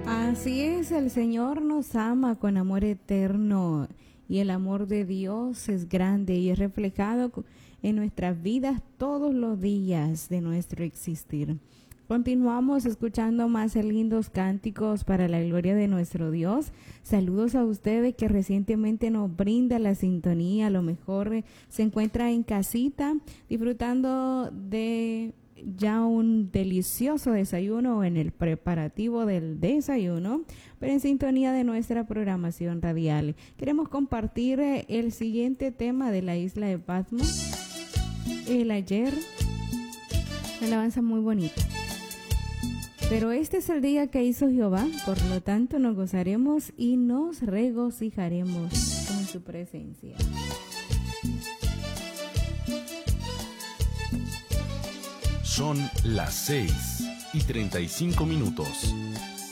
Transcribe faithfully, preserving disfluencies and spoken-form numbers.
Así es, el Señor nos ama con amor eterno y el amor de Dios es grande y es reflejado en nuestras vidas todos los días de nuestro existir. Continuamos escuchando más lindos cánticos para la gloria de nuestro Dios. Saludos a ustedes que recientemente nos brinda la sintonía. A lo mejor eh, se encuentra en casita disfrutando de ya un delicioso desayuno o en el preparativo del desayuno, pero en sintonía de nuestra programación radial. Queremos compartir eh, el siguiente tema de la isla de Patmos. El ayer, una alabanza muy bonita. Pero este es el día que hizo Jehová, por lo tanto nos gozaremos y nos regocijaremos con su presencia. Son las seis y treinta y cinco minutos.